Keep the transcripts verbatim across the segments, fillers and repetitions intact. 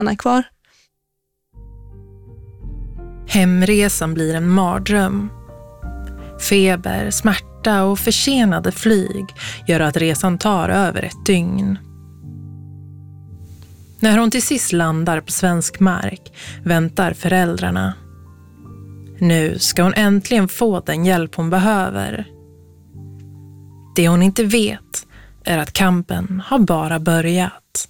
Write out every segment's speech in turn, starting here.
stanna kvar. Hemresan blir en mardröm. Feber, smärta och försenade flyg gör att resan tar över ett dygn. När hon till sist landar på svensk mark väntar föräldrarna. Nu ska hon äntligen få den hjälp hon behöver. Det hon inte vet är att kampen har bara börjat.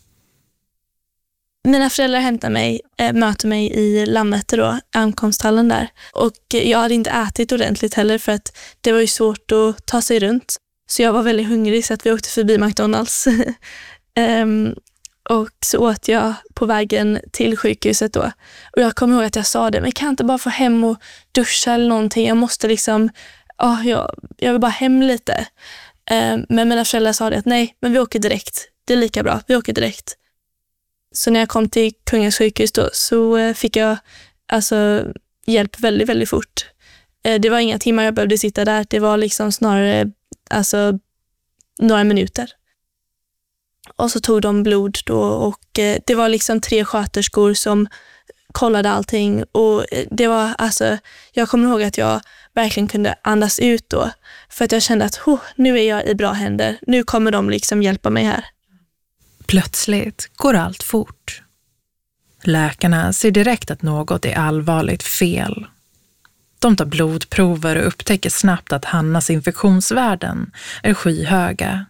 Mina föräldrar hämtar mig, äh, möter mig i Landvetter då, ankomsthallen där. Och jag hade inte ätit ordentligt heller för att det var ju svårt att ta sig runt. Så jag var väldigt hungrig så att vi åkte förbi McDonalds. um, och så åt jag på vägen till sjukhuset då. Och jag kommer ihåg att jag sa det, men jag kan inte bara få hem och duscha eller någonting. Jag måste liksom, oh, jag, jag vill bara hem lite. Um, men mina föräldrar sa det att nej, men vi åker direkt. Det är lika bra, vi åker direkt. Så när jag kom till Kungens sjukhus då, så fick jag alltså hjälp väldigt, väldigt fort. Det var inga timmar jag behövde sitta där. Det var liksom snarare alltså, några minuter. Och så tog de blod då och det var liksom tre sköterskor som kollade allting. Och det var alltså, jag kommer ihåg att jag verkligen kunde andas ut då. För att jag kände att oh, nu är jag i bra händer. Nu kommer de liksom hjälpa mig här. Plötsligt går allt fort. Läkarna ser direkt att något är allvarligt fel. De tar blodprover och upptäcker snabbt att Hannas infektionsvärden är skyhöga.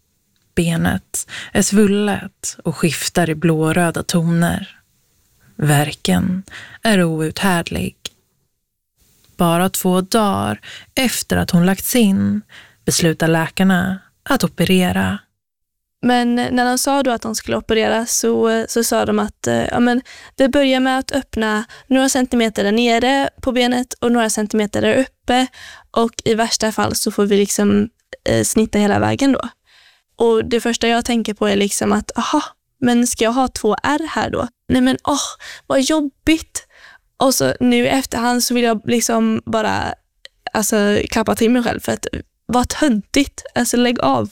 Benet är svullet och skiftar i blåröda toner. Värken är outhärdlig. Bara två dagar efter att hon lagts in beslutar läkarna att operera. Men när de sa då att de skulle operera så, så sa de att ja, men det börjar med att öppna några centimeter där nere på benet och några centimeter där uppe. Och i värsta fall så får vi liksom eh, snitta hela vägen då. Och det första jag tänker på är liksom att aha, men ska jag ha två ärr här då? Nej men åh, vad jobbigt. Och så nu i efterhand så vill jag liksom bara alltså klappa till mig själv för att vad töntigt, alltså lägg av.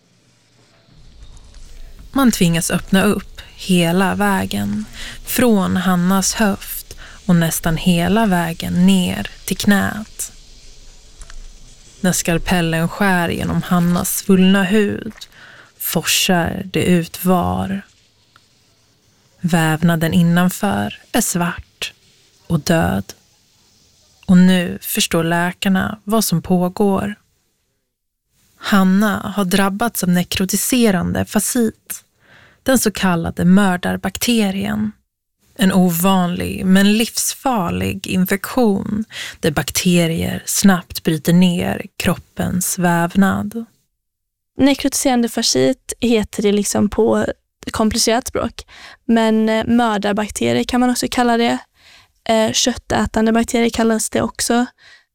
Man tvingas öppna upp hela vägen, från Hannas höft och nästan hela vägen ner till knät. När skalpellen skär genom Hannas svullna hud forsar det ut var. Vävnaden innanför är svart och död. Och nu förstår läkarna vad som pågår. Hanna har drabbats av nekrotiserande fasit, den så kallade mördarbakterien. En ovanlig men livsfarlig infektion där bakterier snabbt bryter ner kroppens vävnad. Nekrotiserande fasit heter det liksom på komplicerat språk, men mördarbakterier kan man också kalla det. Köttätande bakterier kallas det också.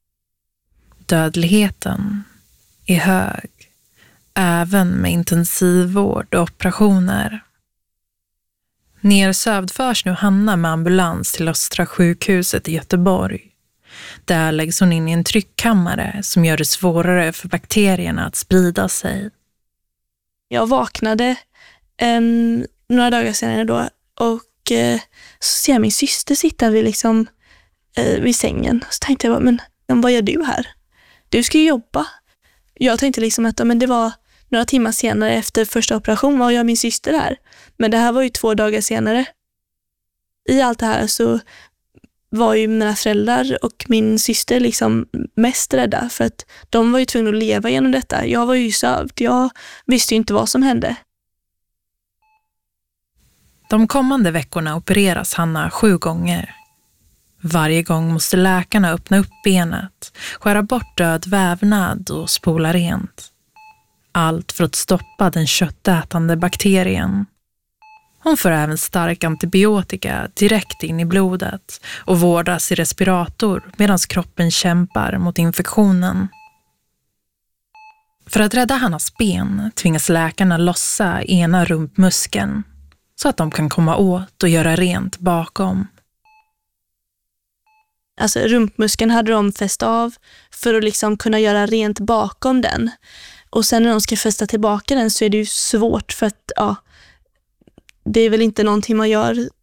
Dödligheten är hög, även med intensivvård och operationer. Nersövd förs nu Hanna med ambulans till Östra sjukhuset i Göteborg. Där läggs hon in i en tryckkammare som gör det svårare för bakterierna att sprida sig. Jag vaknade um, några dagar senare då och uh, så ser jag min syster sitta vid, liksom, uh, vid sängen. Så tänkte jag, men, men vad gör du här? Du ska ju jobba. Jag tänkte liksom att men det var några timmar senare efter första operationen, vad gör min syster här? Men det här var ju två dagar senare. I allt det här så var ju mina föräldrar och min syster liksom mest rädda för att de var ju tvungna att leva genom detta. Jag var ju sövd. Jag visste ju inte vad som hände. De kommande veckorna opereras Hanna sju gånger. Varje gång måste läkarna öppna upp benet, skära bort död vävnad och spola rent. Allt för att stoppa den köttätande bakterien. Hon får även stark antibiotika direkt in i blodet och vårdas i respirator medan kroppen kämpar mot infektionen. För att rädda Hannas ben tvingas läkarna lossa ena rumpmuskeln så att de kan komma åt och göra rent bakom. Alltså rumpmuskeln hade de fäst av för att liksom kunna göra rent bakom den. Och sen när de ska fästa tillbaka den så är det ju svårt för att ja, det är väl inte någonting man gör